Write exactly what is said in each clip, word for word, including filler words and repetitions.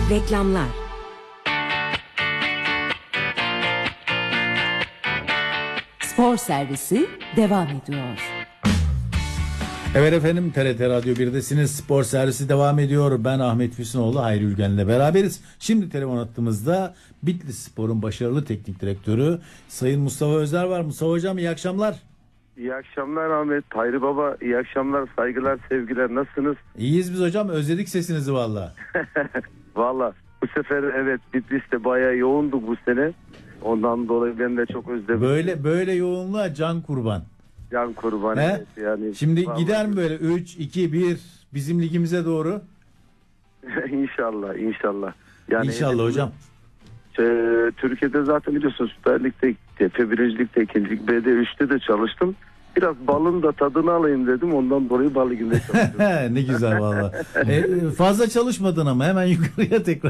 Reklamlar. Spor servisi devam ediyor. Evet efendim, T R T Radyo birdesiniz. Spor servisi devam ediyor. Ben Ahmet Füsunoğlu, Hayri Ülgen'le beraberiz. Şimdi telefon attığımızda Bitlis Spor'un başarılı teknik direktörü Sayın Mustafa Özer var. Mustafa Hocam, iyi akşamlar. İyi akşamlar Ahmet. Hayri Baba, iyi akşamlar, saygılar, sevgiler. Nasılsınız? İyiyiz biz hocam. Özledik sesinizi valla. Valla bu sefer evet, Bitlis'te bayağı yoğunduk bu sene. Ondan dolayı ben de çok özledim. Böyle böyle yoğunluğa can kurban. Can kurban. He? Evet, yani. Şimdi vallahi gider mi böyle üç, iki, bir bizim ligimize doğru? İnşallah, inşallah. Yani İnşallah hocam. E, Türkiye'de zaten biliyorsunuz Süper Lig'de, F bir. Lig'de, ikinci. Lig B D üçte de çalıştım. Biraz balın da tadını alayım dedim. Ondan dolayı bal liginde çalıştım. Ne güzel valla. E, fazla çalışmadın ama hemen yukarıya tekrar.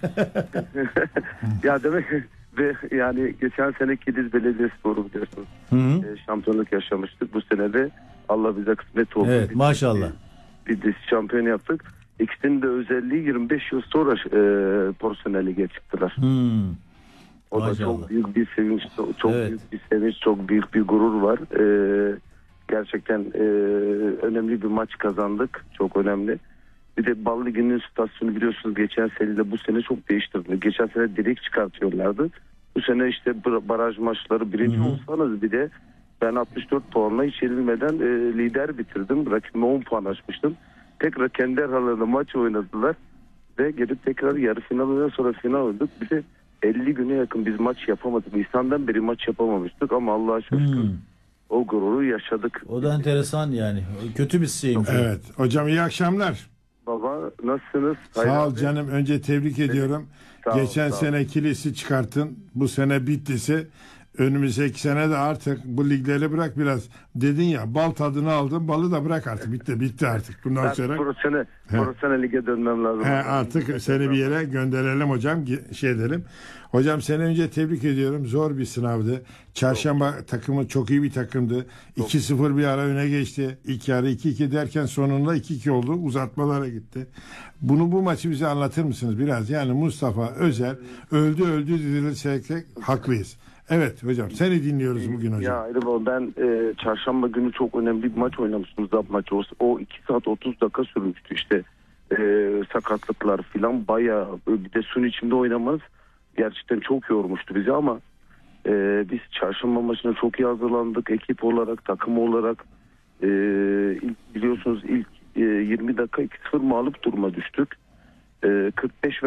Ya demek ve yani geçen sene Kilis Belediyespor'u biliyorsunuz. Hı hı. E, şampiyonluk yaşamıştık. Bu sene de Allah bize kısmet oldu. Evet, bir, maşallah. Bir, bir dizi şampiyon yaptık. İkisinin de özelliği yirmi beş yıl sonra e, profesyonel lige çıktılar. Hmm. O da Maşallah. çok büyük bir sevinç, çok Evet. büyük bir sevinç, çok büyük bir gurur var. E, gerçekten e, önemli bir maç kazandık. Çok önemli. Bir de Bal Ligi'nin stasyonu biliyorsunuz geçen sene de bu sene çok değiştirdi. Geçen sene direkt çıkartıyorlardı. Bu sene işte baraj maçları birinci Hı hı. olsanız bir de ben altmış dört puanla hiç yenilmeden e, lider bitirdim. Rakibime on puan açmıştım. Tekrar kendi aralarında maç oynadılar ve gelip tekrar yarı finalden sonra final oynadık. Bir de elli güne yakın biz maç yapamadık. Nisan'dan beri maç yapamamıştık ama Allah'a şükür Hmm. o gururu yaşadık. O da enteresan yani. Kötü bir şeymiş. Evet. Hocam iyi akşamlar. Baba nasılsınız? Sağ Hayır ol abi. canım. Önce tebrik ediyorum. Sağ ol, Geçen sağ ol. sene Kilis'i çıkarttın. Bu sene Bitlis'i. Önümüzdeki sene de artık bu ligleri bırak biraz. Dedin ya, bal tadını aldın. Balı da bırak artık. Bitti bitti artık. Bundan Ben sonra profesyonel, profesyonel lige dönmem lazım. he, artık seni bir yere gönderelim hocam. Ge- Şey edelim. Hocam seni önce tebrik ediyorum. Zor bir sınavdı. Çarşamba takımı çok iyi bir takımdı. iki sıfır bir ara öne geçti. İlk yarı iki iki derken sonunda iki iki oldu. Uzatmalara gitti. Bunu bu maçı bize anlatır mısınız biraz? Yani Mustafa Özer öldü öldü dizilirsek haklıyız. Evet hocam, seni dinliyoruz bugün hocam. Ya Erol, ben e, çarşamba günü çok önemli bir maç oynamıştım. Zap maçı. O, o iki saat otuz dakika sürmüştü işte. E, sakatlıklar filan bayağı, bir de suyun içinde oynamanız gerçekten çok yormuştu bizi ama e, biz çarşamba maçına çok iyi hazırlandık. Ekip olarak, takım olarak e, ilk, biliyorsunuz ilk e, yirmi dakika iki sıfır mağlup duruma düştük. E, kırk beş ve